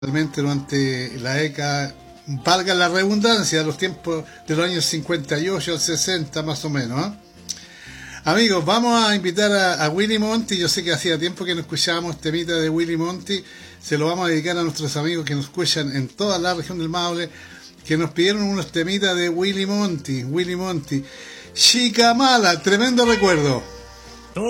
realmente durante la década, valga la redundancia, los tiempos de los años 58 al 60 más o menos, ¿eh? Amigos, vamos a invitar a Willy Monty. Yo sé que hacía tiempo que no escuchábamos temita de Willy Monty. Se lo vamos a dedicar a nuestros amigos que nos escuchan en toda la región del Maule, que nos pidieron unos temitas de Willy Monty. Willy Monty. Chica Mala, tremendo recuerdo.